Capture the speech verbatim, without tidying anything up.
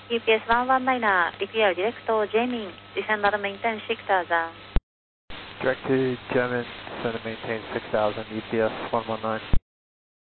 U P S one one niner, if you are direct to Jamin, descend and maintain six thousand. Direct to German, descend and maintain six thousand, U P S one one nine.